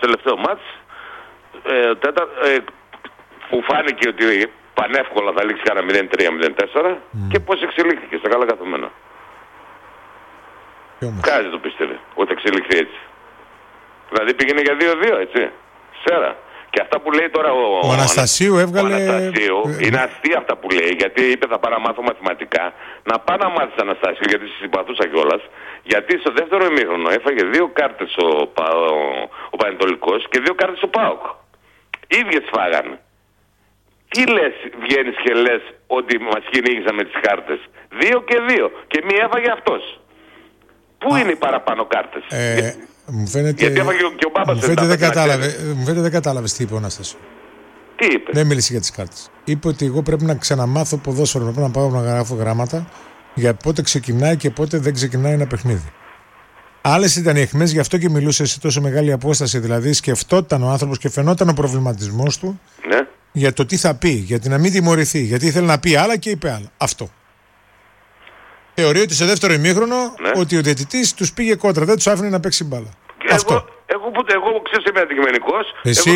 τελευταίο μάτς που φάνηκε ότι πανεύκολα θα λήξει κάνα 0-3-0-4 και πώς εξελίχθηκε στα καλά καθομένα. Κάτι το πίστευε ότι εξελιχθεί έτσι. Δηλαδή πήγαινε για 2-2, έτσι. Σέρα. Και αυτά που λέει τώρα ο Αναστασίου έβγαλε. Ο Αναστασίου είναι αστεία αυτά που λέει, γιατί είπε θα πάω να μάθω μαθηματικά. Να πάω να μάθεις Αναστασίου, γιατί συμπαθούσα κιόλας. Γιατί στο δεύτερο ημίχρονο έφαγε 2 κάρτες ο Πανετολικός και 2 κάρτες ο ΠΑΟΚ. Ίδιες φάγανε. Τι λες, βγαίνεις και λες ότι μας κυνήγησαν με τις κάρτες? 2 και 2. Και μία έφαγε αυτός. Πού είναι οι παραπάνω κάρτες? Μου φαίνεται, γιατί έφαγε και ο Μπάμπας. μου φαίνεται δεν κατάλαβες τι είπε ο Αναστασίου. Τι είπε? Δεν μίλησε για τις κάρτες. Είπε ότι εγώ πρέπει να ξαναμάθω ποδόσφαιρο, πρέπει να πάω να γράφω γράμματα για πότε ξεκινάει και πότε δεν ξεκινάει ένα παιχνίδι. Άλλες ήταν οι αιχμές, γι' αυτό και μιλούσε σε τόσο μεγάλη απόσταση. Δηλαδή σκεφτόταν ο άνθρωπος και φαινόταν ο προβληματισμός του, ναι, για το τι θα πει, γιατί να μην τιμωρηθεί. Γιατί ήθελε να πει άλλα και είπε άλλα. Αυτό. Θεωρεί ότι σε δεύτερο ημίχρονο ότι ο διαιτητής τους πήγε κόντρα, δεν τους άφηνε να παίξει μπάλα. Αυτό. Εγώ ξέρω είμαι αντικειμενικός. Εσύ,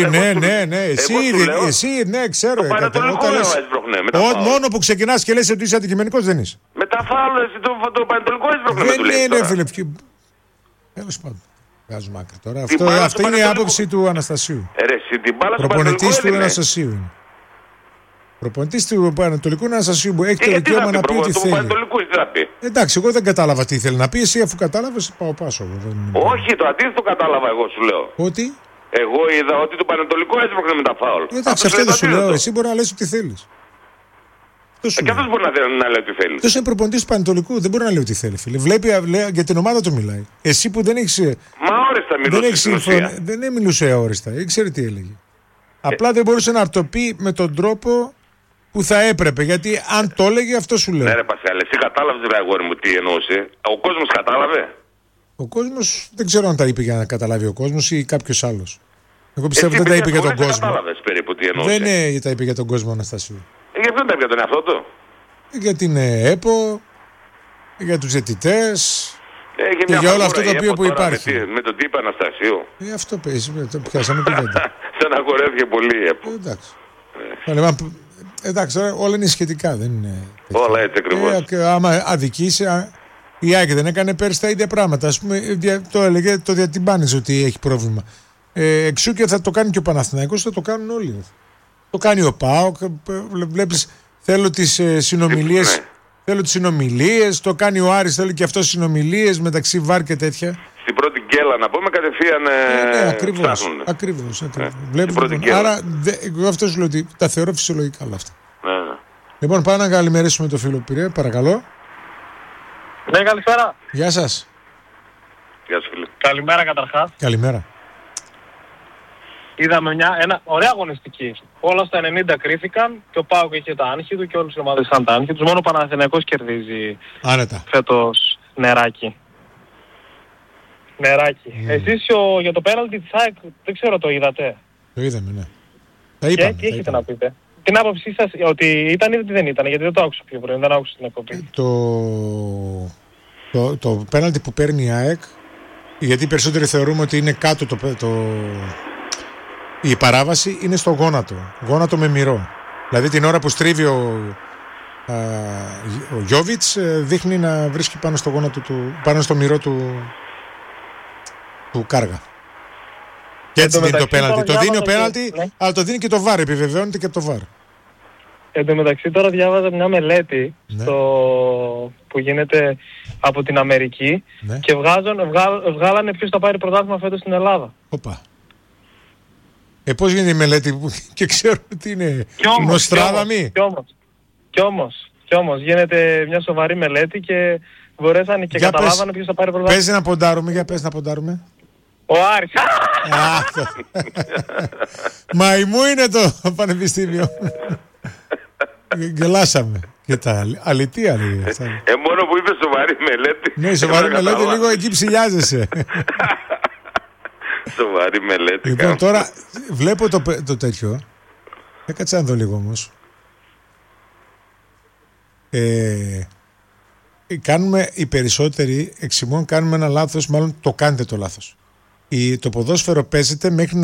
ναι, ξέρω. Μόνο που ξεκινάς και λες ότι είσαι αντικειμενικός δεν είσαι. Με τα φάουλ, εσύ το Πανετολικό έσπροχνε. Δεν είναι, φίλε. Τέλος πάντων. Βγάζουμε άκρη τώρα. Αυτή είναι η άποψη του Αναστασίου. Προπονητής του Αναστασίου είναι. Προπονητής του Πανετολικού Αναστασίου που έχει το δικαίωμα να πει ό,τι θέλει. Εντάξει, εγώ δεν κατάλαβα τι ήθελε να πει. Εσύ αφού κατάλαβες, πάω πάσο. Όχι, το αντίθετο κατάλαβα εγώ, σου λέω. Ότι? Εγώ είδα ότι το Πανετολικό έσπροχνε με τα φάουλ. Εντάξει, αυτό δεν σου λέω. Εσύ μπορεί να λες ό,τι θέλεις. Και αυτός μπορεί να λέει ό,τι θέλει. Αυτός είναι προπονητής του Πανετολικού, δεν μπορεί να λέει ό,τι θέλει, φίλε. Βλέπει, για την ομάδα του μιλάει. Εσύ που δεν έχεις. Μα όριστα μιλούσε. Δεν μιλούσε αόριστα, ήξερε τι έλεγε. Απλά δεν μπορούσε να το πει με τον τρόπο που θα έπρεπε. Γιατί αν το έλεγε, αυτό σου λέει. Ναι, ρε Πασχάλη, εσύ κατάλαβες, ρε αγόρι μου, τι εννοούσε? Ο κόσμος κατάλαβε? Ο κόσμος δεν ξέρω αν τα είπε για να καταλάβει ο κόσμος ή κάποιος άλλος. Εγώ πιστεύω δεν τα είπε για τον κόσμο. Κατάλαβες περίπου τι εννοούσε. Δεν τα είπε για τον κόσμο, Αναστασίου. Γιατί δεν τα είπε για τον εαυτό του? Για την ΕΠΟ, για τους διαιτητές. Και για όλο αυτό το οποίο που υπάρχει. Με το τι είπε Αναστασίου. Αυτό παίζει, το πιάσαμε κουβέντα. Στεναχωρέθηκε πολύ η ΕΠΟ. Εντάξει, όλα είναι σχετικά, δεν είναι. Όλα έτσι ακριβώς. Άμα αδικήσει, η ΑΕΚ δεν έκανε πέρσι τα ίδια πράγματα. Ας πούμε, το έλεγε, το διατυμπάνιζε ότι έχει πρόβλημα. Εξού και θα το κάνει και ο Παναθηναϊκός, θα το κάνουν όλοι. Το κάνει ο ΠΑΟΚ, βλέπεις, θέλω τις συνομιλίες. Θέλω τις συνομιλίες, το κάνει ο Άρης, θέλει και αυτό συνομιλίες μεταξύ ΒΑΡ και τέτοια. Στην πρώτη γκέλα να πούμε κατευθείαν ακριβώς. Βλέπεις, άρα εγώ αυτό σου λέω ότι τα θεωρώ φυσιολογικά όλα αυτά. Ναι. Λοιπόν, πάμε να καλημερίσουμε το φίλο Πυρέ, παρακαλώ. Ναι, καλησπέρα. Γεια σας. Γεια σου φίλε. Καλημέρα καταρχάς. Καλημέρα. Είδαμε ένα ωραία αγωνιστική. Όλα στα 90 κρίθηκαν και ο ΠΑΟΚ είχε τα άγχη του και όλες οι ομάδες είχαν τα άγχη τους. Μόνο ο Παναθηναϊκός κερδίζει άνετα φέτος νεράκι. Εσείς για το πέναλτι της ΑΕΚ δεν ξέρω, το είδατε? Το είδαμε, ναι. Τι έχετε να πείτε? Την άποψή σας ότι ήταν ή δεν ήταν? Γιατί δεν το άκουσα πιο πριν, δεν άκουσα την εκπομπή. Το πέναλτι που παίρνει η ΑΕΚ, γιατί οι περισσότεροι θεωρούμε ότι είναι κάτω η παράβαση, είναι στο γόνατο με μυρό. Δηλαδή την ώρα που στρίβει ο Γιόβιτς δείχνει να βρίσκει πάνω στο γόνατο πάνω στο μυρό του Κάργα. Και έτσι δίνει το πέναλτι. Το δίνει ο πέναλτι, αλλά το δίνει και το ΒΑΡ, επιβεβαιώνεται και από το ΒΑΡ. Εν τω μεταξύ τώρα διάβαζα μια μελέτη που γίνεται από την Αμερική και βγάλανε ποιος θα πάρει πρωτάθλημα φέτος στην Ελλάδα. Οπα. Πώς γίνεται η μελέτη που και ξέρουν ότι είναι Νοστράδαμοι? Κι όμως γίνεται μια σοβαρή μελέτη και μπορέσανε και καταλάβανε ποιος θα πάρει πρωτάθλημα. Πες να ποντάρουμε, πες να ποντάρουμε. Ο Άρης. Μαϊμού είναι το πανεπιστήμιο. Γελάσαμε. Και τα αλητία λέει. Μόνο που είπε σοβαρή μελέτη. Ναι, σοβαρή μελέτη, λίγο εκεί ψηλιάζεσαι. Σοβαρή μελέτη. Λοιπόν, τώρα βλέπω το τέτοιο. Κάτσε να δω λίγο όμως. Κάνουμε οι περισσότεροι εξημών, κάνουμε ένα λάθος, μάλλον το κάνετε το λάθος. Το ποδόσφαιρο παίζεται μέχρι